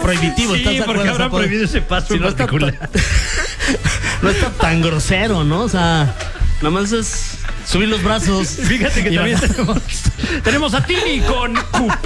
prohibitivo. Sí, ¿Estás de porque acuerdo? habrán prohibido ese paso en particular. No está tan grosero, ¿no? O sea, nada más es subir los brazos. Fíjate que y también bajar. tenemos a Tini con Coupé.